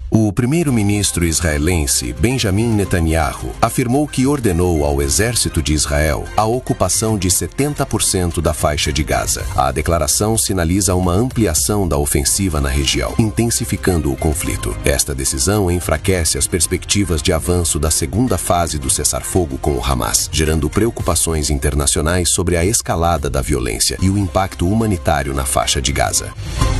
O primeiro-ministro israelense Benjamin Netanyahu afirmou que ordenou ao exército de Israel a ocupação de 70% da faixa de Gaza. A declaração sinaliza uma ampliação da ofensiva na região, intensificando o conflito. Esta decisão enfraquece as perspectivas de avanço da segunda fase do cessar-fogo com o Hamas, gerando preocupações internacionais sobre a escalada da violência e o impacto humanitário na faixa de Gaza.